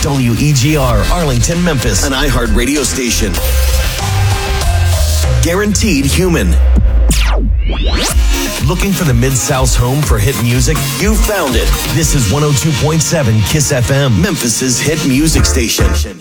WEGR, Arlington, Memphis, an iHeart radio station. Guaranteed human. Looking for the Mid-South's home for hit music? You found it. This is 102.7 KISS FM, Memphis's hit music station.